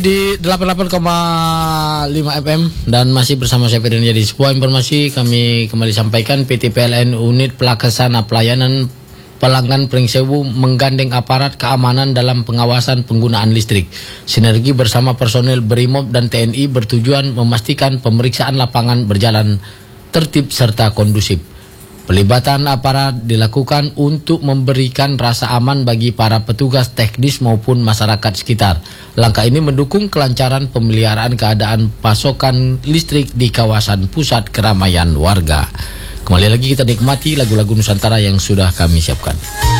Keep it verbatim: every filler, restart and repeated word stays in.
Di delapan puluh delapan koma lima F M dan masih bersama saya Firdan. Jadi sebuah informasi kami kembali sampaikan, P T P L N Unit Pelaksana Pelayanan Pelanggan Pringsewu menggandeng aparat keamanan dalam pengawasan penggunaan listrik. Sinergi bersama personel Brimob dan T N I bertujuan memastikan pemeriksaan lapangan berjalan tertib serta kondusif. Pelibatan aparat dilakukan untuk memberikan rasa aman bagi para petugas teknis maupun masyarakat sekitar. Langkah ini mendukung kelancaran pemeliharaan keadaan pasokan listrik di kawasan pusat keramaian warga. Kembali lagi kita nikmati lagu-lagu Nusantara yang sudah kami siapkan.